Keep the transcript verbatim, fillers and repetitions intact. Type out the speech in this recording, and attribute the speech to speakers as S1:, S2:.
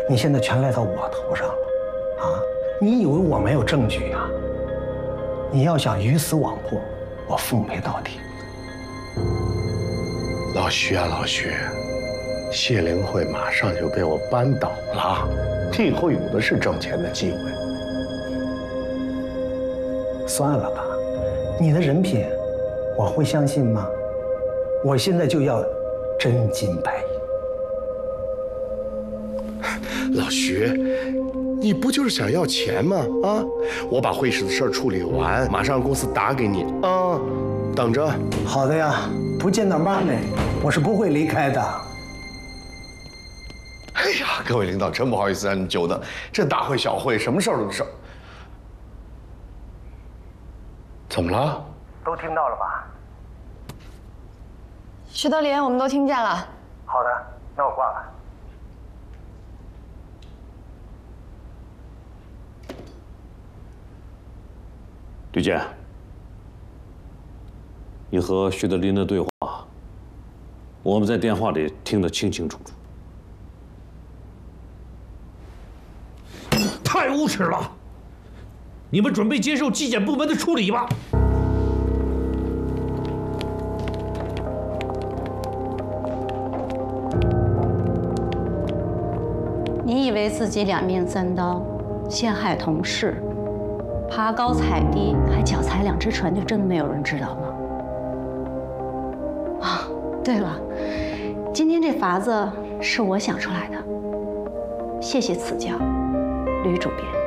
S1: 你现在全赖到我头上了，啊？你以为我没有证据啊？你要想鱼死网破，我奉陪到底。
S2: 老徐啊，老徐，谢灵会马上就被我扳倒了，你以后有的是挣钱的机会。
S1: 算了吧，你的人品，我会相信吗？我现在就要真金白银。
S2: 老徐，你不就是想要钱吗？啊，我把会师的事儿处理完，马上让公司打给你啊，等着。
S1: 好的呀，不见到妈咪，我是不会离开的。
S2: 哎呀，各位领导，真不好意思让你久等，这大会小会，什么事儿都是。怎么了？
S1: 都听到了吧？
S3: 徐德林，我们都听见了。
S1: 好的，那我挂了。
S4: 吕健，你和徐德林的对话，我们在电话里听得清清楚楚。
S5: 太无耻了！你们准备接受纪检部门的处理吧。
S6: 你以为自己两面三刀，陷害同事？ 爬高踩低，还脚踩两只船，就真的没有人知道吗？啊，对了，今天这法子是我想出来的，谢谢赐教，吕主编。